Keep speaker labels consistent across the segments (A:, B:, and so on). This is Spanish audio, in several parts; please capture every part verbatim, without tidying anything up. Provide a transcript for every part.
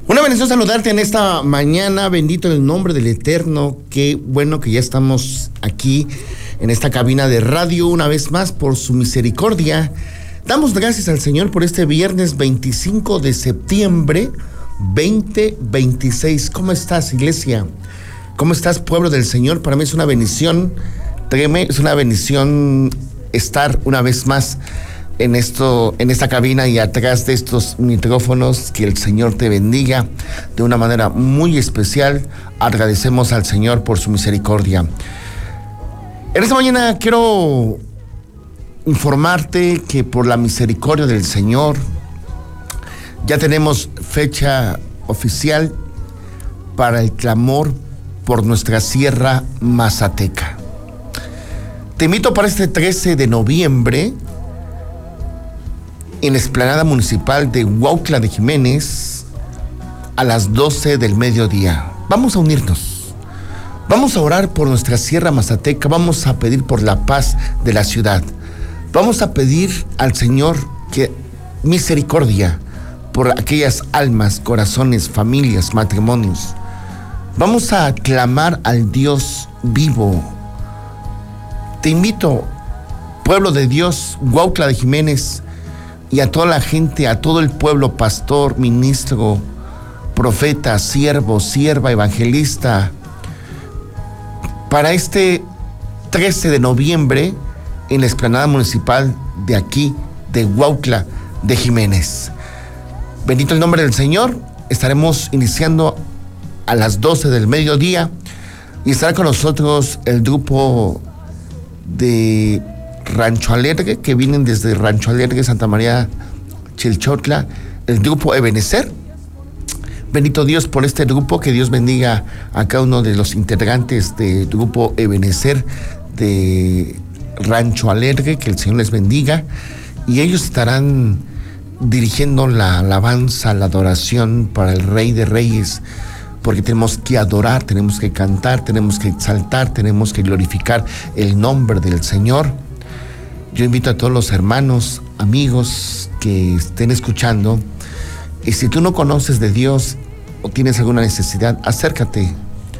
A: Una bendición saludarte en esta mañana, bendito el nombre del Eterno. Qué bueno que ya estamos aquí en esta cabina de radio una vez más por su misericordia. Damos gracias al Señor por este viernes veinticinco de septiembre veinte veintiséis. ¿Cómo estás, iglesia? ¿Cómo estás, pueblo del Señor? Para mí es una bendición, créeme, es una bendición estar una vez más en esto, en esta cabina y atrás de estos micrófonos. Que el Señor te bendiga de una manera muy especial. Agradecemos al Señor por su misericordia. En esta mañana quiero informarte que por la misericordia del Señor ya tenemos fecha oficial para el clamor por nuestra Sierra Mazateca. Te invito para este trece de noviembre en la explanada municipal de Huautla de Jiménez a las doce del mediodía. Vamos a unirnos, vamos a orar por nuestra Sierra Mazateca, vamos a pedir por la paz de la ciudad, vamos a pedir al Señor que misericordia por aquellas almas, corazones, familias, matrimonios. Vamos a clamar al Dios vivo. Te invito, pueblo de Dios, Huautla de Jiménez, y a toda la gente, a todo el pueblo, pastor, ministro, profeta, siervo, sierva, evangelista, para este trece de noviembre en la explanada municipal de aquí, de Huautla de Jiménez. Bendito el nombre del Señor. Estaremos iniciando a las doce del mediodía y estará con nosotros el grupo de Rancho Alegre, que vienen desde Rancho Alegre, Santa María Chilchotla, el grupo Ebenezer. Bendito Dios por este grupo, que Dios bendiga a cada uno de los integrantes del grupo Ebenezer de Rancho Alegre, que el Señor les bendiga, y ellos estarán dirigiendo la alabanza, la adoración para el Rey de Reyes, porque tenemos que adorar, tenemos que cantar, tenemos que exaltar, tenemos que glorificar el nombre del Señor. Yo invito a todos los hermanos, amigos que estén escuchando, y si tú no conoces de Dios o tienes alguna necesidad, acércate.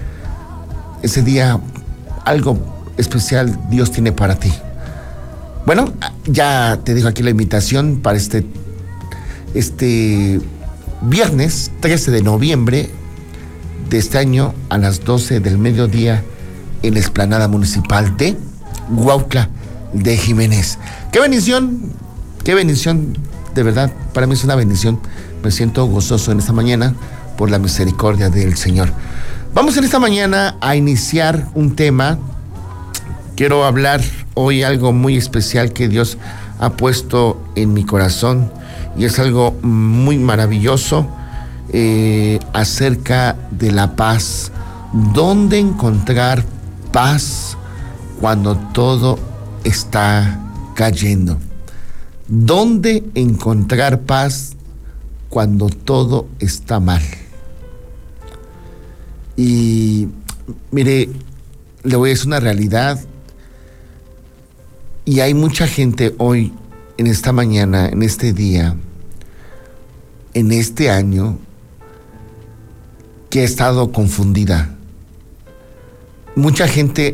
A: Ese día algo especial Dios tiene para ti. Bueno, ya te dejo aquí la invitación para este, este viernes trece de noviembre de este año a las doce del mediodía en la explanada municipal de Huautla de Jiménez. Qué bendición, qué bendición, de verdad, para mí es una bendición. Me siento gozoso en esta mañana por la misericordia del Señor. Vamos en esta mañana a iniciar un tema. Quiero hablar hoy algo muy especial que Dios ha puesto en mi corazón, y es algo muy maravilloso, eh, acerca de la paz. ¿Dónde encontrar paz cuando todo está cayendo? ¿Dónde encontrar paz cuando todo está mal? Y mire, le voy a decir una realidad, y hay mucha gente hoy, en esta mañana, en este día, en este año, que ha estado confundida. Mucha gente